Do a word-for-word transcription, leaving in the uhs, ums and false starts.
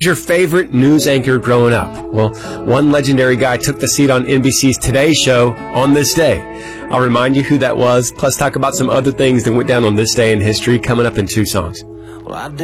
Your favorite news anchor growing up? Well, one legendary guy took the seat on N B C's Today Show on this day. I'll remind you who that was, plus talk about some other things that went down on this day in history coming up in two songs. Well, I